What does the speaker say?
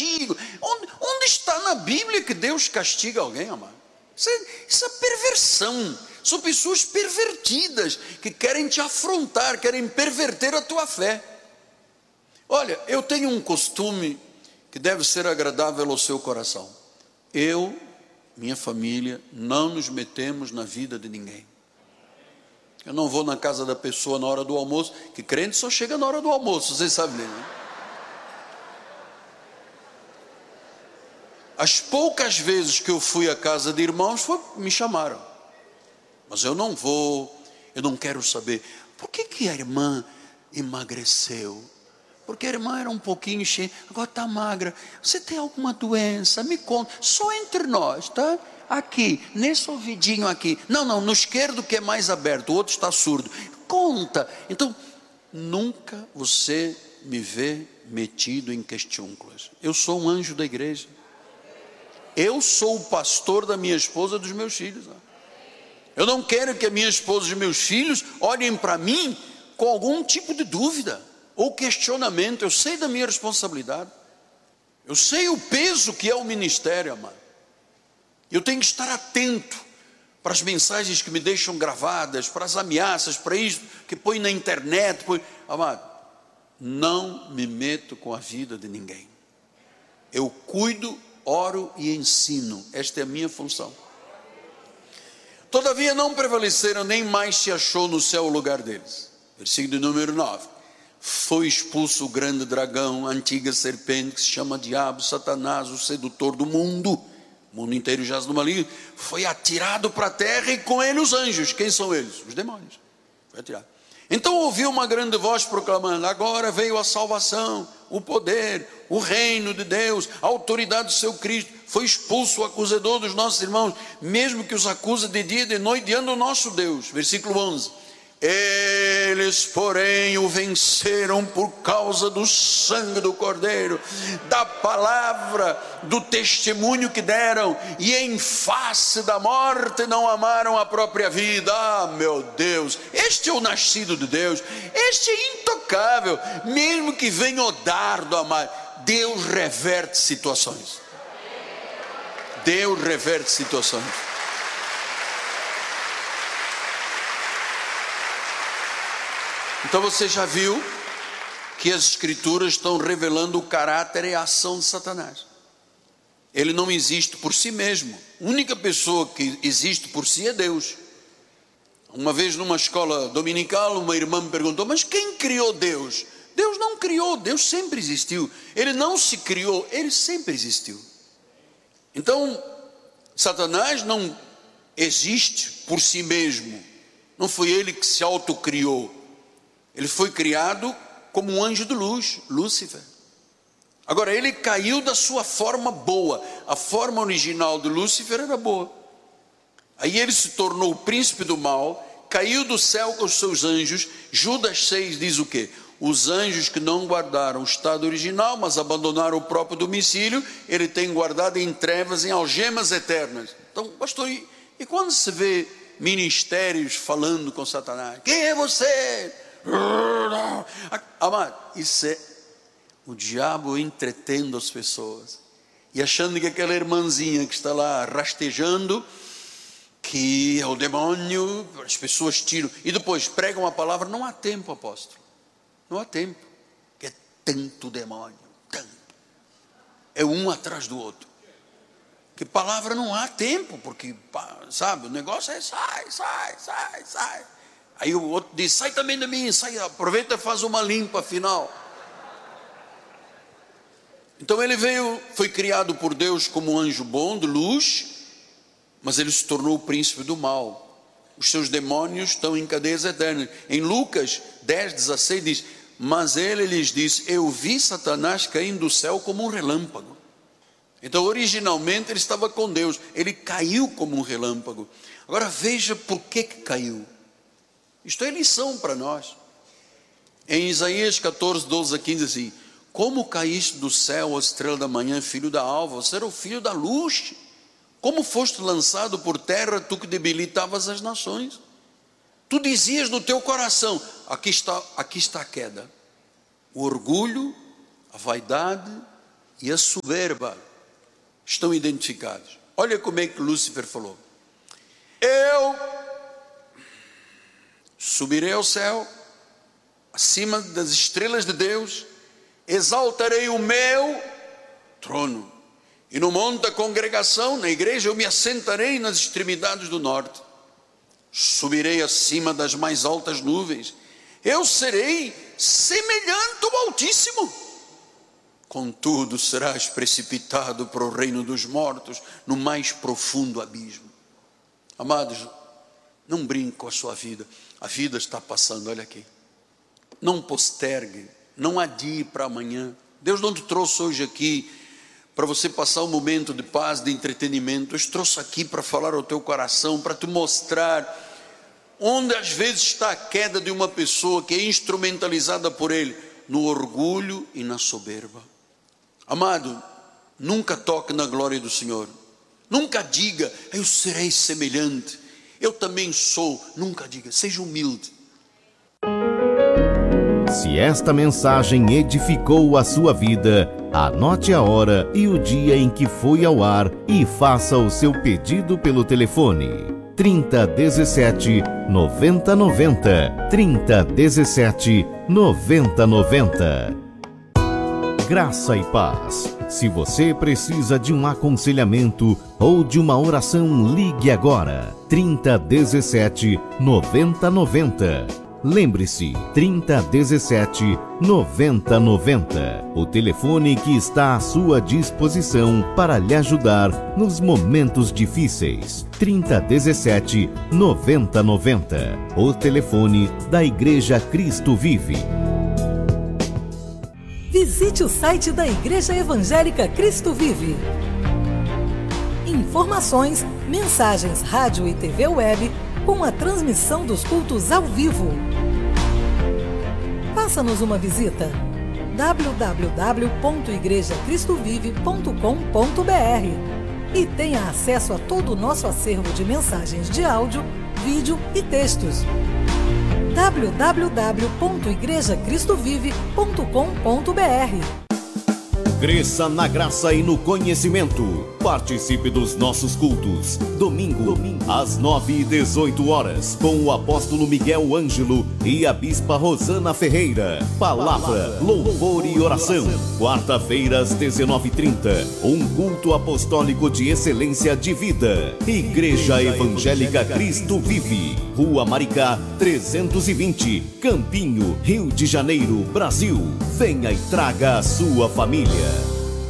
castigo. Onde está na Bíblia que Deus castiga alguém, amado? Isso é perversão. São pessoas pervertidas que querem te afrontar, querem perverter a tua fé. Olha, eu tenho um costume que deve ser agradável ao seu coração. Eu, minha família, não nos metemos na vida de ninguém. Eu não vou na casa da pessoa na hora do almoço, que crente só chega na hora do almoço, vocês sabem, né? As poucas vezes que eu fui à casa de irmãos, me chamaram. Mas eu não vou, eu não quero saber. Por que a irmã emagreceu? Porque a irmã era um pouquinho cheia, agora está magra. Você tem alguma doença? Me conta, só entre nós, tá? Aqui, nesse ouvidinho aqui. Não, no esquerdo que é mais aberto, o outro está surdo. Conta. Então, nunca você me vê metido em questiúnculas. Eu sou um anjo da igreja. Eu sou o pastor da minha esposa e dos meus filhos. Eu não quero que a minha esposa e os meus filhos olhem para mim com algum tipo de dúvida ou questionamento. Eu sei da minha responsabilidade. Eu sei o peso que é o ministério, amado. Eu tenho que estar atento para as mensagens que me deixam gravadas, para as ameaças, para isso que põe na internet. Amado, não me meto com a vida de ninguém. Eu cuido, oro e ensino. Esta é a minha função. Todavia não prevaleceram, nem mais se achou no céu o lugar deles. Versículo número 9. Foi expulso o grande dragão, a antiga serpente, que se chama Diabo, Satanás, o sedutor do mundo. O mundo inteiro jaz no maligno. Foi atirado para a terra e com ele os anjos. Quem são eles? Os demônios. Foi atirado. Então ouviu uma grande voz proclamando: agora veio a salvação, o poder, o reino de Deus, a autoridade do seu Cristo. Foi expulso o acusador dos nossos irmãos, mesmo que os acusa de dia e de noite diante do nosso Deus. Versículo 11. Eles, porém, o venceram por causa do sangue do Cordeiro, da palavra, do testemunho que deram, e em face da morte não amaram a própria vida. Ah, meu Deus, este é o nascido de Deus, este é intocável. Mesmo que venha o dardo, amado, Deus reverte situações. Deus reverte situações. Então você já viu que as escrituras estão revelando o caráter e a ação de Satanás. Ele não existe por si mesmo. A única pessoa que existe por si é Deus. Uma vez numa escola dominical, uma irmã me perguntou: mas quem criou Deus? Deus não criou, Deus sempre existiu. Ele não se criou, ele sempre existiu. Então, Satanás não existe por si mesmo. Não foi ele que se autocriou. Ele foi criado como um anjo de luz, Lúcifer. Agora, ele caiu da sua forma boa. A forma original de Lúcifer era boa. Aí ele se tornou o príncipe do mal, caiu do céu com os seus anjos. Judas 6 diz o quê? Os anjos que não guardaram o estado original, mas abandonaram o próprio domicílio, ele tem guardado em trevas, em algemas eternas. Então, pastor, e quando se vê ministérios falando com Satanás? Quem é você? Amado, isso é o diabo entretendo as pessoas e achando que aquela irmãzinha que está lá rastejando, que é o demônio, as pessoas tiram e depois pregam a palavra. Não há tempo, apóstolo, não há tempo, que é tanto demônio, tanto, é um atrás do outro. Que palavra não há tempo, porque sabe, o negócio é sai. Aí o outro diz: sai também de mim, sai, aproveita e faz uma limpa final. Então ele foi criado por Deus como um anjo bom, de luz, mas ele se tornou o príncipe do mal. Os seus demônios estão em cadeias eternas. Em Lucas 10:16 diz: mas ele lhes disse: eu vi Satanás caindo do céu como um relâmpago. Então originalmente ele estava com Deus, ele caiu como um relâmpago. Agora veja por que caiu. Isto é lição para nós. Em Isaías 14:12-15 assim: como caíste do céu, a estrela da manhã, filho da alva? Você era o filho da luz. Como foste lançado por terra, tu que debilitavas as nações? Tu dizias no teu coração: aqui está a queda, o orgulho, a vaidade e a soberba estão identificados. Olha como é que Lúcifer falou: eu subirei ao céu, acima das estrelas de Deus, exaltarei o meu trono, e no monte da congregação, na igreja, eu me assentarei nas extremidades do norte, subirei acima das mais altas nuvens, eu serei semelhante ao Altíssimo. Contudo, serás precipitado para o reino dos mortos, no mais profundo abismo. Amados, não brinque com a sua vida. A vida está passando, olha aqui. Não postergue, não adie para amanhã. Deus não te trouxe hoje aqui para você passar um momento de paz, de entretenimento. Deus trouxe aqui para falar ao teu coração, para te mostrar onde às vezes está a queda de uma pessoa que é instrumentalizada por Ele, no orgulho e na soberba. Amado, nunca toque na glória do Senhor. Nunca diga, eu serei semelhante, eu também sou. Nunca diga, seja humilde. Se esta mensagem edificou a sua vida, anote a hora e o dia em que foi ao ar e faça o seu pedido pelo telefone 3017 9090, 3017 9090. Graça e paz. Se você precisa de um aconselhamento ou de uma oração, ligue agora 3017 9090. Lembre-se, 3017 9090, o telefone que está à sua disposição para lhe ajudar nos momentos difíceis. 3017 9090, o telefone da Igreja Cristo Vive. Visite o site da Igreja Evangélica Cristo Vive. Informações, mensagens, rádio e TV web, com a transmissão dos cultos ao vivo. Faça-nos uma visita: www.igrejacristovive.com.br e tenha acesso a todo o nosso acervo de mensagens de áudio, vídeo e textos. www.igrejacristovive.com.br. Cresça na graça e no conhecimento. Participe dos nossos cultos. Domingo, às 9h18, com o apóstolo Miguel Ângelo e a bispa Rosana Ferreira. Palavra, louvor e oração. Quarta-feira, às 19h30, um culto apostólico de excelência de vida. Igreja Evangélica Cristo Vive. Rua Maricá, 320, Campinho, Rio de Janeiro, Brasil. Venha e traga a sua família.